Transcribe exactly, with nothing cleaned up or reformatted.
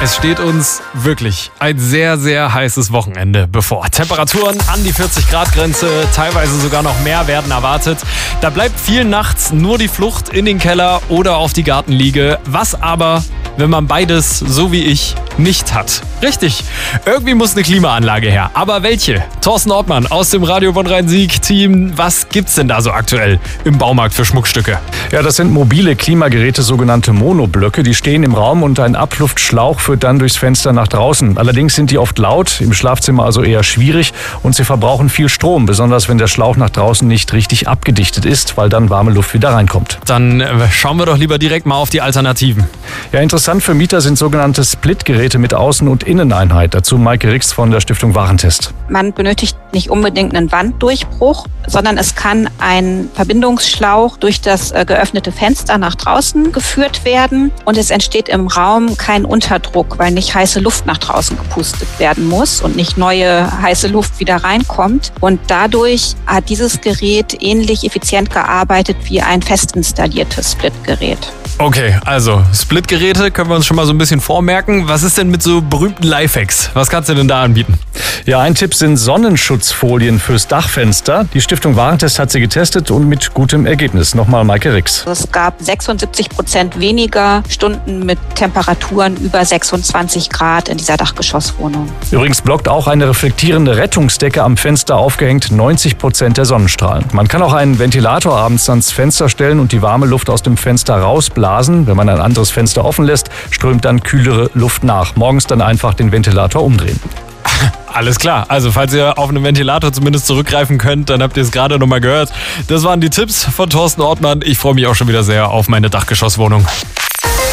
Es steht uns wirklich ein sehr, sehr heißes Wochenende bevor. Temperaturen an die vierzig Grad Grenze, teilweise sogar noch mehr werden erwartet. Da bleibt viel nachts nur die Flucht in den Keller oder auf die Gartenliege. Was aber, wenn man beides, so wie ich, nicht hat? Richtig, irgendwie muss eine Klimaanlage her. Aber welche? Thorsten Ortmann aus dem Radio Bonn-Rhein-Sieg-Team. Was gibt's denn da so aktuell im Baumarkt für Schmuckstücke? Ja, das sind mobile Klimageräte, sogenannte Monoblöcke. Die stehen im Raum und ein Abluftschlauch führt dann durchs Fenster nach draußen. Allerdings sind die oft laut, im Schlafzimmer also eher schwierig und sie verbrauchen viel Strom, besonders wenn der Schlauch nach draußen nicht richtig abgedichtet ist, weil dann warme Luft wieder reinkommt. Dann äh, schauen wir doch lieber direkt mal auf die Alternativen. Ja, interessant für Mieter sind sogenannte Split-Geräte mit Außen- und Inneneinheit. Dazu Maike Rix von der Stiftung Warentest. Man benötigt nicht unbedingt einen Wanddurchbruch, sondern es kann ein Verbindungsschlauch durch das äh, geöffnete Fenster nach draußen geführt werden und es entsteht im Raum kein Unterdruck, weil nicht heiße Luft nach draußen gepustet werden muss und nicht neue heiße Luft wieder reinkommt. Und dadurch hat dieses Gerät ähnlich effizient gearbeitet wie ein fest installiertes Split-Gerät. Okay, also Split-Geräte können wir uns schon mal so ein bisschen vormerken. Was ist denn mit so berühmten Lifehacks? Was kannst du denn da anbieten? Ja, ein Tipp sind Sonnenschutzfolien fürs Dachfenster. Die Stiftung Warentest hat sie getestet und mit gutem Ergebnis. Nochmal Maike Rix. Es gab sechsundsiebzig Prozent weniger Stunden mit Temperaturen über sechsundzwanzig Grad in dieser Dachgeschosswohnung. Übrigens blockt auch eine reflektierende Rettungsdecke am Fenster aufgehängt neunzig Prozent der Sonnenstrahlen. Man kann auch einen Ventilator abends ans Fenster stellen und die warme Luft aus dem Fenster rausblasen. Wenn man ein anderes Fenster offen lässt, strömt dann kühlere Luft nach. Morgens dann einfach den Ventilator umdrehen. Alles klar, also falls ihr auf einen Ventilator zumindest zurückgreifen könnt, dann habt ihr es gerade nochmal gehört. Das waren die Tipps von Thorsten Ortmann. Ich freue mich auch schon wieder sehr auf meine Dachgeschosswohnung.